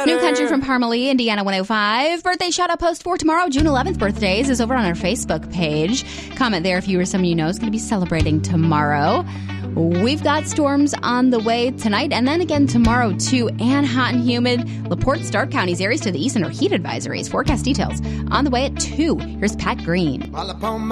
New Country from Parmalee, Indiana 105. Birthday shout-out post for tomorrow, June 11th. Birthdays is over on our Facebook page. Comment there if you or someone you know is going to be celebrating tomorrow. We've got storms on the way tonight and then again tomorrow, too, and hot and humid. LaPorte, Stark counties, areas to the east under heat advisories. Forecast details on the way at 2. Here's Pat Green.